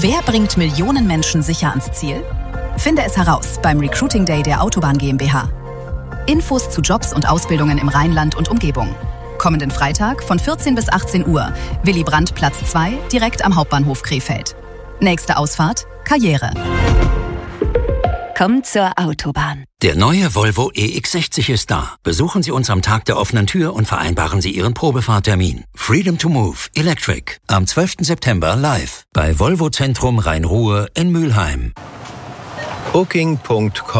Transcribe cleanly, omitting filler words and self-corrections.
Wer bringt Millionen Menschen sicher ans Ziel? Finde es heraus beim Recruiting Day der Autobahn GmbH. Infos zu Jobs und Ausbildungen im Rheinland und Umgebung. Kommenden Freitag von 14 bis 18 Uhr. Willy Brandt Platz 2, direkt am Hauptbahnhof Krefeld. Nächste Ausfahrt: Karriere. Kommt zur Autobahn. Der neue Volvo EX60 ist da. Besuchen Sie uns am Tag der offenen Tür und vereinbaren Sie Ihren Probefahrtermin. Freedom to Move Electric am 12. September live bei Volvo Zentrum Rhein-Ruhr in Mülheim. Booking.com